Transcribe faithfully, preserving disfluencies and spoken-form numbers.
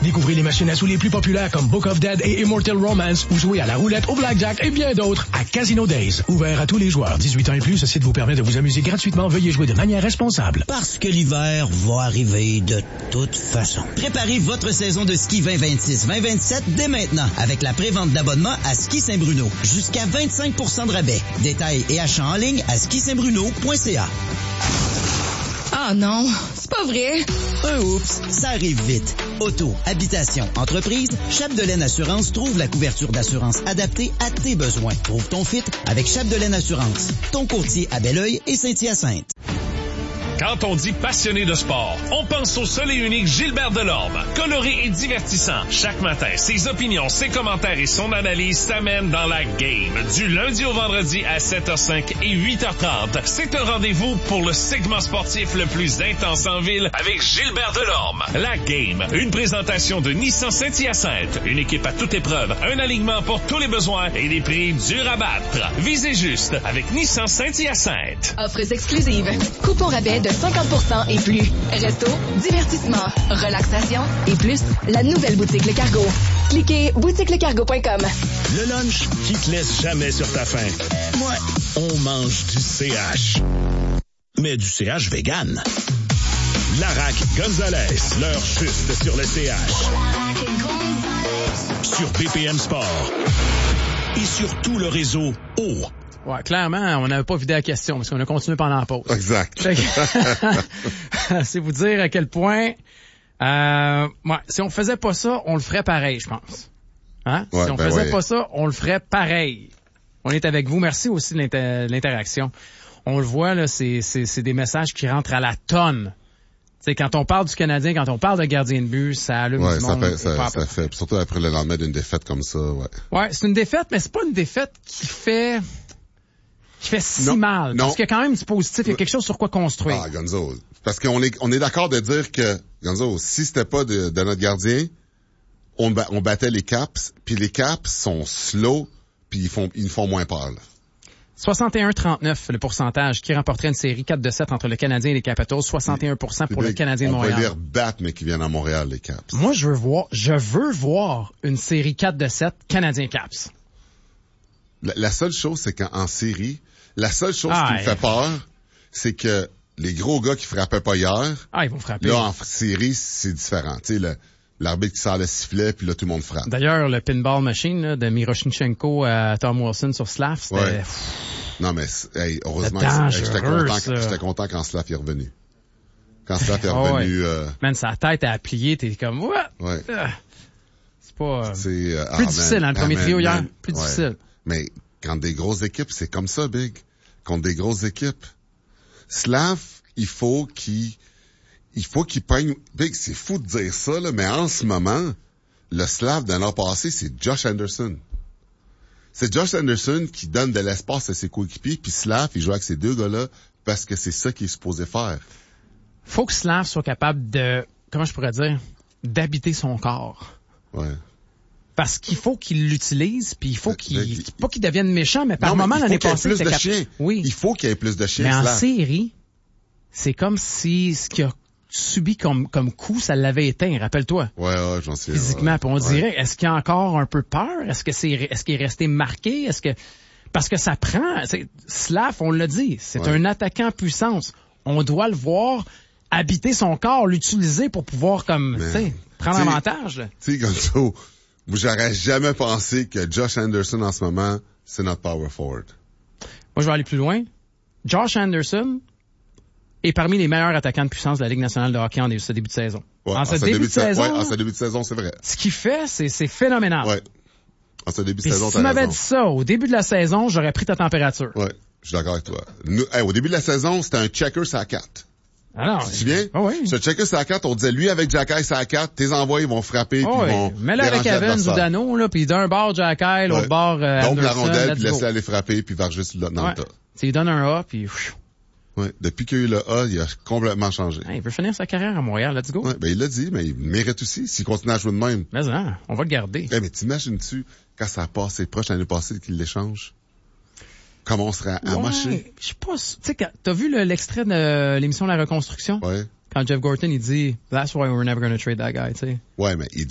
Découvrez les machines à sous les plus populaires comme Book of Dead et Immortal Romance ou jouez à la roulette, au blackjack et bien d'autres à Casino Days. Ouvert à tous les joueurs. dix-huit ans et plus, ce site vous permet de vous amuser gratuitement. Veuillez jouer de manière responsable. Parce que l'hiver va arriver de toute façon. Préparez votre saison de ski vingt vingt-six vingt vingt-sept dès maintenant avec la prévente d'abonnement à Ski Saint-Bruno. Jusqu'à vingt-cinq pour cent de rabais. Détails et achats en ligne à ski saint bruno point c a. Ah non, c'est pas vrai. Un oups, ça arrive vite. Auto, habitation, entreprise, Chapdelaine Assurance trouve la couverture d'assurance adaptée à tes besoins. Trouve ton fit avec Chapdelaine Assurance. Ton courtier à Belleuil et Saint-Hyacinthe. Quand on dit passionné de sport, on pense au seul et unique Gilbert Delorme. Coloré et divertissant, chaque matin, ses opinions, ses commentaires et son analyse t'amènent dans la game. Du lundi au vendredi à sept heures cinq et huit heures trente, c'est un rendez-vous pour le segment sportif le plus intense en ville avec Gilbert Delorme. La game, une présentation de Nissan Saint-Hyacinthe, une équipe à toute épreuve, un alignement pour tous les besoins et des prix durs à battre. Visez juste avec Nissan Saint-Hyacinthe. Offres exclusives. Coupon rabais de cinquante pour cent et plus. Resto, divertissement, relaxation et plus. La nouvelle boutique Le Cargo. Cliquez boutique le cargo point com. Le lunch qui te laisse jamais sur ta faim. Ouais, on mange du C H. Mais du C H vegan. Larac Gonzalez, l'heure juste sur le C H. Sur B P M Sport. Et sur tout le réseau O. Ouais, clairement, on n'avait pas vidé la question parce qu'on a continué pendant la pause. Exact. C'est vous dire à quel point, euh, ouais, si on faisait pas ça, on le ferait pareil, je pense. Hein? Ouais, si on ben faisait ouais. pas ça, on le ferait pareil. On est avec vous. Merci aussi de l'inter- l'interaction. On le voit, là, c'est, c'est, c'est des messages qui rentrent à la tonne. Tu sais, quand on parle du Canadien, quand on parle de gardien de but, ça allume ouais, du ça monde. fait, ça, ça fait, surtout après le lendemain d'une défaite comme ça, ouais. Ouais, c'est une défaite, mais c'est pas une défaite qui fait, qui fait si non, mal. Non. Parce qu'il y a quand même du positif, il y a quelque chose sur quoi construire. Ah, Gonzo. Parce qu'on est, on est d'accord de dire que, Gonzo, si c'était pas de, de notre gardien, on, ba- on battait les Caps, puis les Caps sont slow, puis ils font, ils nous font moins peur, là. soixante et un trente-neuf, le pourcentage qui remporterait une série quatre de sept entre le Canadien et les Capitals, soixante et un pour cent pour le Canadien de Montréal. On va les rebattre, mais qui viennent à Montréal, les Caps. Moi, je veux voir, je veux voir une série quatre de sept Canadien-Caps. La, la seule chose, c'est qu'en en série, la seule chose ah, qui me fait peur, c'est que les gros gars qui frappaient pas hier, ah, ils vont frapper. Là, en série, c'est différent. Tu sais, le, l'arbitre qui sort le sifflet, puis là, tout le monde frappe. D'ailleurs, le pinball machine là, de Miroshnichenko à Tom Wilson sur Slav, c'était... Ouais. Non, mais hey, heureusement que hey, j'étais content, que, j'étais content quand Slav est revenu. Quand Slav est revenu... oh, ouais. euh... Man, sa tête a plié, t'es comme... What? Ouais. C'est pas... Euh... C'est, euh, plus ah, difficile, man, hein, le premier man, trio man, hier. man. Plus ouais. difficile. Mais quand des grosses équipes, c'est comme ça, Big. Contre des grosses équipes. Slav, il faut qu'il... Il faut qu'il peigne... Big, c'est fou de dire ça, là, mais en ce moment, le Slav d'un an passé, c'est Josh Anderson. C'est Josh Anderson qui donne de l'espace à ses coéquipiers, puis Slav, il joue avec ces deux gars-là parce que c'est ça qu'il est supposé faire. Faut que Slav soit capable de... Comment je pourrais dire? D'habiter son corps. Ouais. Parce qu'il faut qu'il l'utilise, puis il faut qu'il... Le, le, pas qu'il devienne méchant, mais par non, moment, mais l'année passée... Il faut qu'il y ait plus de cap... chiens. Oui. Il faut qu'il y ait plus de chiens, mais Slav. En série, c'est comme si ce qu'il a subi comme, comme coup, ça l'avait éteint, rappelle-toi. Ouais, ouais, j'en sais. Physiquement, ouais, puis on ouais. dirait, est-ce qu'il y a encore un peu peur? Est-ce que c'est, est-ce qu'il est resté marqué? Est-ce que, parce que ça prend, c'est, Slav, on l'a dit, c'est ouais. un attaquant puissance. On doit le voir habiter son corps, l'utiliser pour pouvoir comme, tu sais, prendre t'sais, avantage. Tu sais, comme ça, j'aurais jamais pensé que Josh Anderson en ce moment, c'est notre power forward. Moi, je vais aller plus loin. Josh Anderson est parmi les meilleurs attaquants de puissance de la Ligue nationale de hockey en début, ce début de saison. Ouais, en en ce ce début, début de saison, ouais, en ce début de saison, c'est vrai. Ce qu'il fait, c'est, c'est phénoménal. Ouais. En ce début de Puis saison, si tu m'avais raison. dit ça au début de la saison, j'aurais pris ta température. Ouais, je suis d'accord avec toi. Nous, hey, au début de la saison, c'était un checker sur la carte. Alors, tu te souviens? Oh oui. Ce checker sur la carte, on disait, lui, avec Jacky sur la carte, tes envois, ils vont frapper, oh puis oui. ils vont mets-le avec Evans ou Dano, là, puis d'un bord Jacky, l'autre ouais. bord euh, Donc, Anderson, la rondelle, puis laisse laisse-le aller frapper, puis va juste là, dans ouais. le tas. Tu lui donnes un A, puis... Ouais. Depuis qu'il y a eu le A, il a complètement changé. Hey, il veut finir sa carrière à Montréal, let's go. Ouais, ben il l'a dit, mais il mérite aussi, s'il continue à jouer de même. Mais hein, on va le garder. Hey, mais t'imagines-tu, quand ça a passé proche l'année passée qu'il l'échange? Comment on serait amoché? Ouais, je sais pas, tu sais, t'as vu le, l'extrait de l'émission La Reconstruction? Ouais. Quand Jeff Gorton, il dit, that's why we're never going to trade that guy, tu sais. Ouais, mais il